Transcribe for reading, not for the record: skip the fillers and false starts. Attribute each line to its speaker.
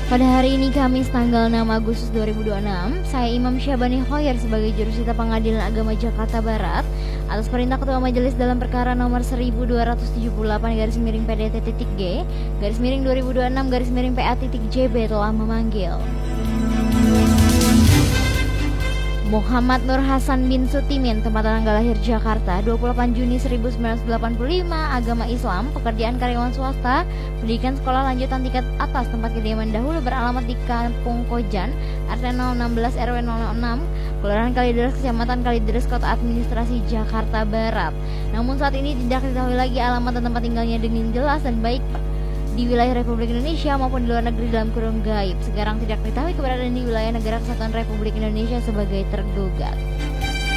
Speaker 1: Pada hari ini Kamis tanggal 6 Agustus 2026, saya Imam Syabani Khoir sebagai Jurusita Pengadilan Agama Jakarta Barat atas perintah Ketua Majelis dalam perkara nomor 1278/PDT.G /2026/PA.JB telah memanggil Muhammad Nur Hasan bin Sutimin, tempat tanggal lahir Jakarta, 28 Juni 1985, agama Islam, pekerjaan karyawan swasta, pendidikan sekolah lanjutan tingkat atas, tempat kediaman dahulu beralamat di Kampung Kojan, RT 016 RW 006, Kelurahan Kalideres, Kecamatan Kalideres, Kota Administrasi Jakarta Barat. Namun saat ini tidak diketahui lagi alamat dan tempat tinggalnya dengan jelas dan baik di wilayah Republik Indonesia maupun di luar negeri dalam kurung gaib. Sekarang tidak diketahui keberadaan di wilayah negara kesatuan Republik Indonesia sebagai tergugat.